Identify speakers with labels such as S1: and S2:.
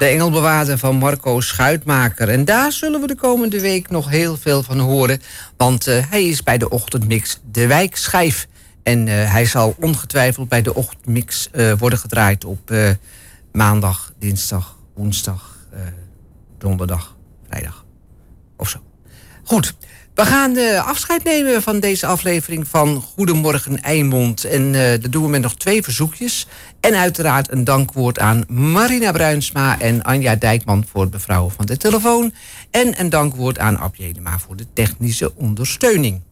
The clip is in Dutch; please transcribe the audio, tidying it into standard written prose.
S1: De Engelbewaarder van Marco Schuitmaker. En daar zullen we de komende week nog heel veel van horen. Want hij is bij de ochtendmix De Wijkschijf. En hij zal ongetwijfeld bij de ochtendmix worden gedraaid op maandag, dinsdag, woensdag, donderdag, vrijdag. Of zo. Goed. We gaan afscheid nemen van deze aflevering van Goedemorgen Eimond. En dat doen we met nog 2 verzoekjes. En uiteraard een dankwoord aan Marina Bruinsma en Anja Dijkman voor het bevrouwen van de telefoon. En een dankwoord aan Ab Jedema voor de technische ondersteuning.